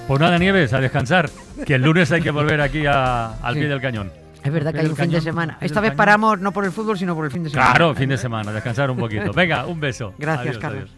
Pues nada, Nieves, a descansar, que el lunes hay que volver aquí al Sí. pie del cañón. Es verdad que hay un fin de semana. Esta vez cañón. paramos no por el fútbol, sino por el fin de semana. Claro, fin de semana, descansar un poquito. Venga, un beso. Gracias, Adiós, Carlos. adiós.